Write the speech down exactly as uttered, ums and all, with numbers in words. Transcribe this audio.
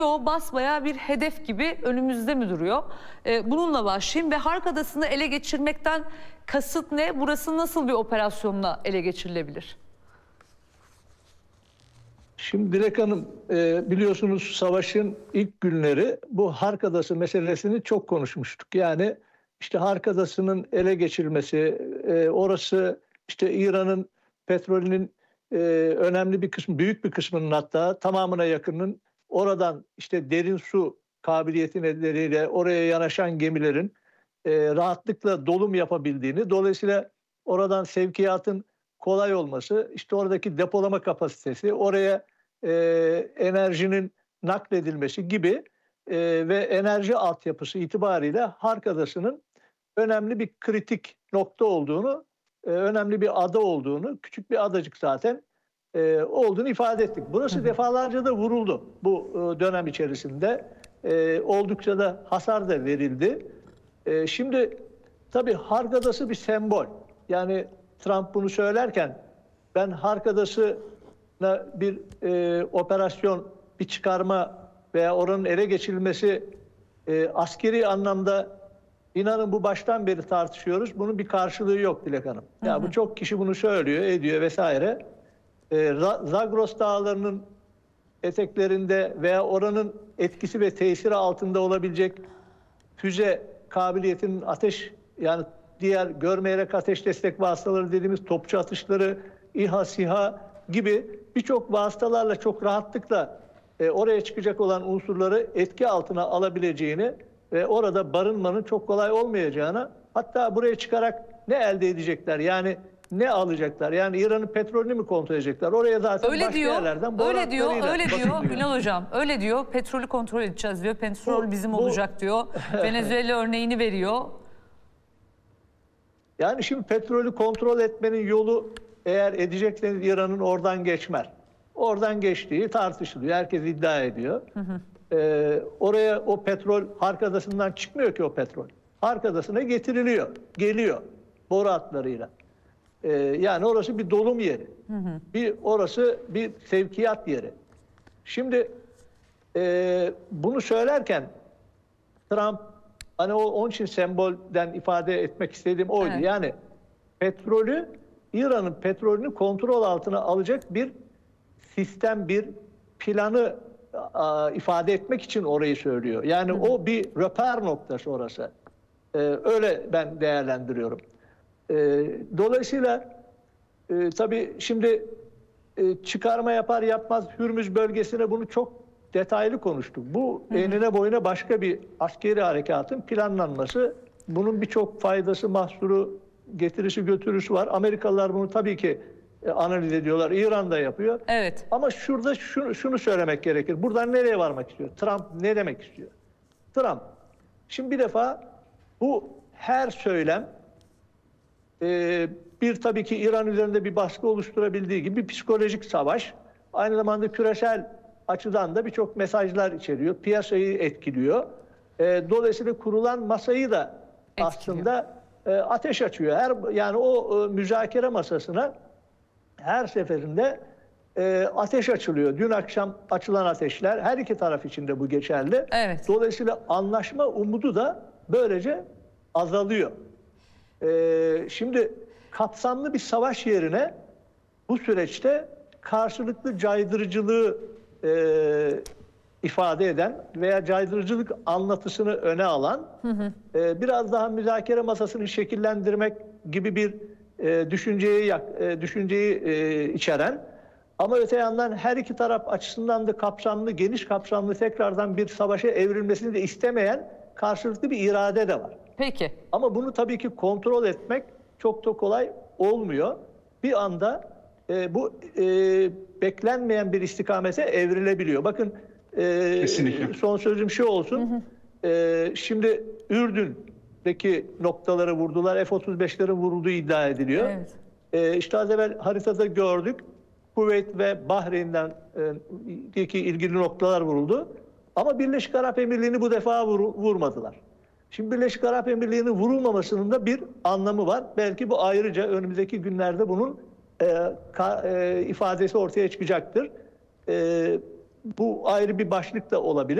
O basbayağı bir hedef gibi önümüzde mi duruyor? Ee, bununla başlayayım ve Hark Adası'nı ele geçirmekten kasıt ne? Burası nasıl bir operasyonla ele geçirilebilir? Şimdi Dilek Hanım, e, biliyorsunuz savaşın ilk günleri bu Hark Adası meselesini çok konuşmuştuk. Yani işte Hark Adası'nın ele geçirilmesi, e, orası işte İran'ın petrolünün e, önemli bir kısmı, büyük bir kısmının hatta tamamına yakınının oradan işte derin su kabiliyeti nedeniyle oraya yanaşan gemilerin e, rahatlıkla dolum yapabildiğini, dolayısıyla oradan sevkiyatın kolay olması, işte oradaki depolama kapasitesi, oraya e, enerjinin nakledilmesi gibi e, ve enerji altyapısı itibariyle Hark Adası'nın önemli bir kritik nokta olduğunu, e, önemli bir ada olduğunu, küçük bir adacık zaten e, olduğunu ifade ettik. Burası hı hı. defalarca da vuruldu bu e, dönem içerisinde. E, oldukça da hasar da verildi. E, şimdi tabii Hark Adası bir sembol. Yani Trump bunu söylerken ben Hark Adası'na bir e, operasyon, bir çıkarma veya oranın ele geçirilmesi e, askeri anlamda, inanın bu baştan beri tartışıyoruz. Bunun bir karşılığı yok Dilek Hanım. Ya yani bu çok kişi bunu söylüyor, ediyor vesaire. E, Zagros Dağları'nın eteklerinde veya oranın etkisi ve tesiri altında olabilecek füze kabiliyetinin ateş, yani diğer görmeyerek ateş destek vasıtaları dediğimiz topçu atışları, İHA, SİHA gibi birçok vasıtalarla çok rahatlıkla e, oraya çıkacak olan unsurları etki altına alabileceğini ve orada barınmanın çok kolay olmayacağını, hatta buraya çıkarak ne elde edecekler, yani ne alacaklar, yani İran'ın petrolünü mü kontrol edecekler? Oraya zaten öyle başka diyor, yerlerden öyle diyor, öyle diyor basılıyor. Ünal Hocam, öyle diyor. Petrolü kontrol edeceğiz diyor. Petrol bu, bizim bu, olacak diyor. Venezuela örneğini veriyor. Yani şimdi petrolü kontrol etmenin yolu, eğer edecekseniz İran'ın oradan geçmer. Oradan geçtiği tartışılıyor. Herkes iddia ediyor. Hı hı. Ee, oraya o petrol Hark Adası'ndan çıkmıyor ki o petrol. Hark Adası'na getiriliyor. Geliyor boru hatlarıyla. Ee, yani orası bir dolum yeri. Hı hı. Bir, orası bir sevkiyat yeri. Şimdi e, bunu söylerken Trump, hani o onun için sembolden ifade etmek istediğim oydu. Evet. Yani petrolü, İran'ın petrolünü kontrol altına alacak bir sistem, bir planı a, ifade etmek için orayı söylüyor. Yani hı hı. o bir röper noktası orası. Ee, öyle ben değerlendiriyorum. Ee, dolayısıyla e, tabii şimdi e, çıkarma yapar yapmaz Hürmüz bölgesine bunu çok detaylı konuştuk. Bu hı hı. enine boyuna başka bir askeri harekatın planlanması. Bunun birçok faydası, mahsuru, getirisi, götürüsü var. Amerikalılar bunu tabii ki e, analiz ediyorlar. İran da yapıyor. Evet. Ama şurada şunu, şunu söylemek gerekir. Buradan nereye varmak istiyor? Trump ne demek istiyor? Trump, şimdi bir defa bu her söylem e, bir tabii ki İran üzerinde bir baskı oluşturabildiği gibi bir psikolojik savaş. Aynı zamanda küresel açıdan da birçok mesajlar içeriyor. Piyasayı etkiliyor. E, dolayısıyla kurulan masayı da etkiliyor. Aslında e, ateş açıyor. Her, yani o e, müzakere masasına her seferinde e, ateş açılıyor. Dün akşam açılan ateşler, her iki taraf için de bu geçerli. Evet. Dolayısıyla anlaşma umudu da böylece azalıyor. E, şimdi kapsamlı bir savaş yerine bu süreçte karşılıklı caydırıcılığı e, ifade eden veya caydırıcılık anlatısını öne alan, hı hı. E, biraz daha müzakere masasını şekillendirmek gibi bir e, düşünceyi e, düşünceyi e, içeren, ama öte yandan her iki taraf açısından da kapsamlı, geniş kapsamlı tekrardan bir savaşa evrilmesini de istemeyen karşılıklı bir irade de var. Peki. Ama bunu tabii ki kontrol etmek çok da kolay olmuyor. Bir anda e, bu e, beklenmeyen bir istikamete evrilebiliyor. Bakın e, son sözüm şu olsun. Hı hı. E, şimdi Ürdün'deki noktaları vurdular. F otuz beşlerin vurulduğu iddia ediliyor. Evet. E, işte az evvel haritada gördük. Kuveyt ve Bahreyn'den e, ilgili noktalar vuruldu. Ama Birleşik Arap Emirliği'ni bu defa vur, vurmadılar. Şimdi Birleşik Arap Emirliği'nin vurulmamasının da bir anlamı var. Belki bu ayrıca önümüzdeki günlerde bunun e, ka, e, ifadesi ortaya çıkacaktır. E, bu ayrı bir başlık da olabilir.